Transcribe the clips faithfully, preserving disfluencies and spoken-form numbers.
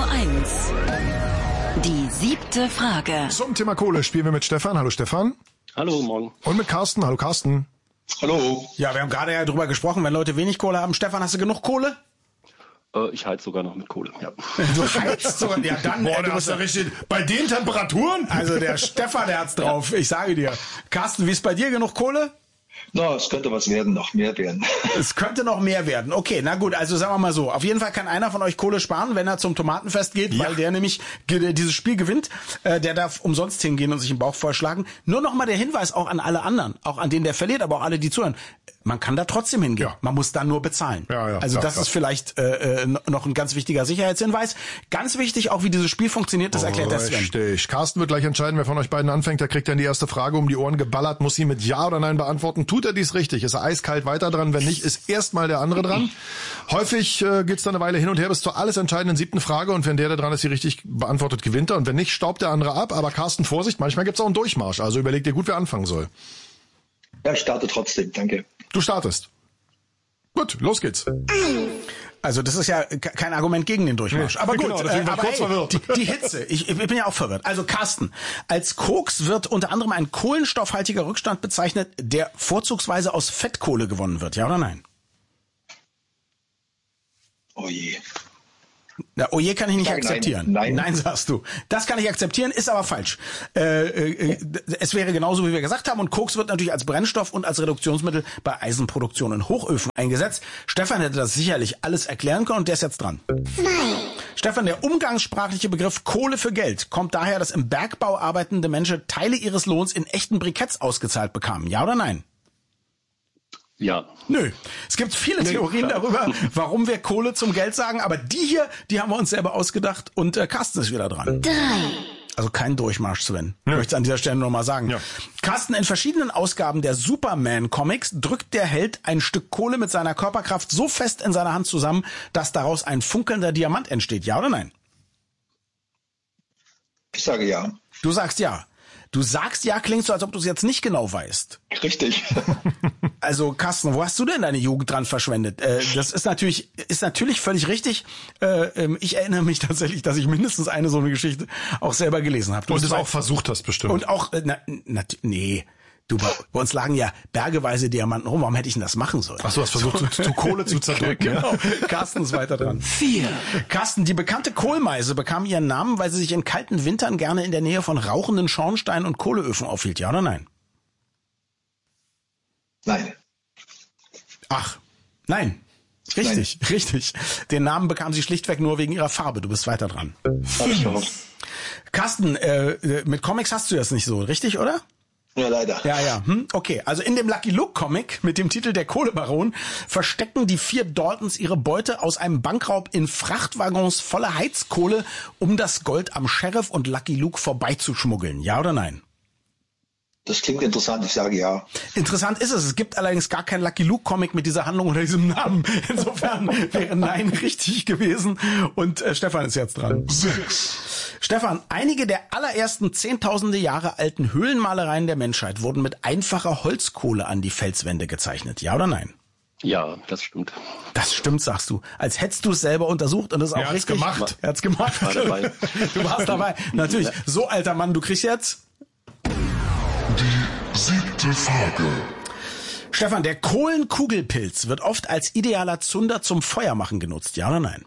eins. Die siebte Frage. Zum Thema Kohle spielen wir mit Stefan. Hallo Stefan. Hallo, guten Morgen. Und mit Carsten. Hallo Carsten. Hallo. Ja, wir haben gerade ja drüber gesprochen, wenn Leute wenig Kohle haben. Stefan, hast du genug Kohle? Äh, ich heiz sogar noch mit Kohle, ja. Du heizt sogar? Ja, dann. Boah, äh, du du hast ja richtig, bei den Temperaturen? Also der Stefan, der hat's drauf, ich sage dir. Carsten, wie ist bei dir, genug Kohle? Na, es könnte was werden, noch mehr werden. Es könnte noch mehr werden. Okay, na gut, also sagen wir mal so. Auf jeden Fall kann einer von euch Kohle sparen, wenn er zum Tomatenfest geht, Ja. weil der nämlich ge- dieses Spiel gewinnt. Äh, der darf umsonst hingehen und sich den Bauch vollschlagen. Nur noch mal der Hinweis auch an alle anderen, auch an den, der verliert, aber auch alle, die zuhören. Man kann da trotzdem hingehen. Ja. Man muss dann nur bezahlen. Ja, ja, also klar, das klar. ist vielleicht äh, äh, noch ein ganz wichtiger Sicherheitshinweis. Ganz wichtig auch, wie dieses Spiel funktioniert, das erklärt der Sven. Richtig. Carsten wird gleich entscheiden, wer von euch beiden anfängt. Der kriegt dann die erste Frage um die Ohren geballert, muss sie mit Ja oder Nein beantworten. Tut er dies richtig, ist er eiskalt weiter dran. Wenn nicht, ist erstmal der andere dran. Häufig äh, geht's dann eine Weile hin und her bis zur alles entscheidenden siebten Frage. Und wenn der da dran ist, die richtig beantwortet, gewinnt er. Und wenn nicht, staubt der andere ab. Aber Carsten, Vorsicht, manchmal gibt's auch einen Durchmarsch. Also überleg dir gut, wer anfangen soll. Ja, ich starte trotzdem, danke. Du startest. Gut, los geht's. Also das ist ja ke- kein Argument gegen den Durchmarsch. Nee, aber gut, genau, deswegen äh, war ich aber kurz hey, verwirrt. die, die Hitze, ich, ich bin ja auch verwirrt. Also Carsten, als Koks wird unter anderem ein kohlenstoffhaltiger Rückstand bezeichnet, der vorzugsweise aus Fettkohle gewonnen wird, ja oder nein? Oh je. Na, oh je, kann ich nicht Sag nein. akzeptieren. Nein. Nein, sagst du. Das kann ich akzeptieren, ist aber falsch. Äh, äh, es wäre genauso, wie wir gesagt haben. Und Koks wird natürlich als Brennstoff und als Reduktionsmittel bei Eisenproduktion in Hochöfen eingesetzt. Stefan hätte das sicherlich alles erklären können und der ist jetzt dran. Stefan, der umgangssprachliche Begriff Kohle für Geld kommt daher, dass im Bergbau arbeitende Menschen Teile ihres Lohns in echten Briketts ausgezahlt bekamen. Ja oder nein? Ja. Nö. Es gibt viele Theorien darüber, warum wir Kohle zum Geld sagen, aber die hier, die haben wir uns selber ausgedacht und äh, Carsten ist wieder dran. drei. Also kein Durchmarsch, Sven. Ich möchte es an dieser Stelle nochmal sagen. Ja. Carsten, in verschiedenen Ausgaben der Superman-Comics drückt der Held ein Stück Kohle mit seiner Körperkraft so fest in seiner Hand zusammen, dass daraus ein funkelnder Diamant entsteht. Ja oder nein? Ich sage ja. Du sagst ja. Du sagst ja, klingt so, als ob du es jetzt nicht genau weißt. Richtig. Also Carsten, wo hast du denn deine Jugend dran verschwendet? Äh, das ist natürlich ist natürlich völlig richtig. Äh, ähm, ich erinnere mich tatsächlich, dass ich mindestens eine so eine Geschichte auch selber gelesen habe. Du Und bist es weit- auch versucht hast bestimmt. Und auch, äh, na, na, nee, du, bei, bei uns lagen ja bergeweise Diamanten rum. Warum hätte ich denn das machen sollen? Ach so, hast versucht, zu, zu Kohle zu zerdrücken. Genau, Carsten ist weiter dran. vier. Carsten, die bekannte Kohlmeise bekam ihren Namen, weil sie sich in kalten Wintern gerne in der Nähe von rauchenden Schornsteinen und Kohleöfen aufhielt. Ja oder nein? Nein. Ach, nein. Richtig, nein. richtig. Den Namen bekam sie schlichtweg nur wegen ihrer Farbe. Du bist weiter dran. Hab ich gehofft. Carsten, äh, mit Comics hast du das nicht so, richtig, oder? Ja, leider. Ja, ja. Hm, okay, also in dem Lucky Luke Comic mit dem Titel Der Kohlebaron verstecken die vier Daltons ihre Beute aus einem Bankraub in Frachtwaggons voller Heizkohle, um das Gold am Sheriff und Lucky Luke vorbeizuschmuggeln. Ja oder nein? Das klingt interessant, ich sage ja. Interessant ist es. Es gibt allerdings gar kein Lucky Luke Comic mit dieser Handlung oder diesem Namen. Insofern wäre Nein richtig gewesen. Und äh, Stefan ist jetzt dran. Sechs. Stefan, einige der allerersten zehntausende Jahre alten Höhlenmalereien der Menschheit wurden mit einfacher Holzkohle an die Felswände gezeichnet. Ja oder nein? Ja, das stimmt. Das stimmt, sagst du. Als hättest du es selber untersucht und das ist auch Er hat's richtig. gemacht. Er hat's gemacht. Ich war dabei. Du warst dabei. Natürlich. So, alter Mann, du kriegst jetzt... Siebte Frage. Stefan, der Kohlenkugelpilz wird oft als idealer Zunder zum Feuermachen genutzt. Ja oder nein?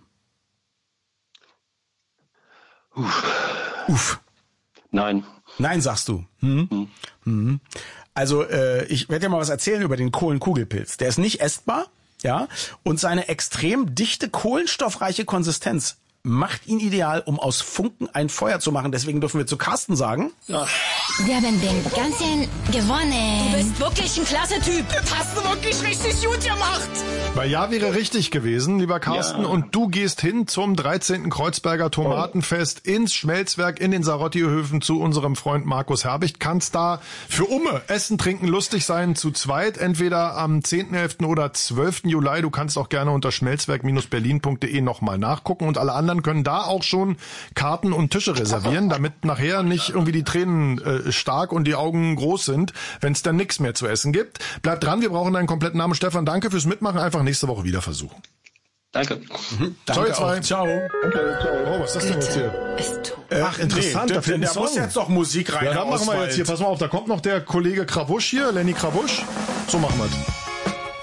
Uff. Uff. Nein. Nein, sagst du. Hm? Hm. Hm. Also äh, ich werde dir mal was erzählen über den Kohlenkugelpilz. Der ist nicht essbar, ja, und seine extrem dichte, kohlenstoffreiche Konsistenz macht ihn ideal, um aus Funken ein Feuer zu machen. Deswegen dürfen wir zu Carsten sagen. Ja. Wir haben den ganzen gewonnen. Du bist wirklich ein klasse Typ. Das hast du wirklich richtig gut gemacht. Weil ja wäre richtig gewesen, lieber Carsten. Ja. Und du gehst hin zum dreizehnten Kreuzberger Tomatenfest ins Schmelzwerk in den Sarotti-Höfen zu unserem Freund Markus Herbicht. Kannst da für Umme essen, trinken, lustig sein, zu zweit. Entweder am zehnten elften oder zwölften Juli. Du kannst auch gerne unter schmelzwerk berlin punkt de nochmal nachgucken. Und alle anderen können da auch schon Karten und Tische reservieren, damit nachher nicht irgendwie die Tränen äh, stark und die Augen groß sind, wenn es dann nichts mehr zu essen gibt. Bleib dran, wir brauchen deinen kompletten Namen. Stefan, danke fürs Mitmachen. Einfach nächste Woche wieder versuchen. Danke. Mhm, danke Toi, zwei. auch. Ciao. Oh, was ist das denn jetzt hier? Ist tot. Ach, interessant, Nee, da fehlt ein da Song. muss jetzt doch Musik rein. Ja, dann machen wir jetzt hier, pass mal auf, da kommt noch der Kollege Krawusch hier, Lenny Krawusch. So machen wir es.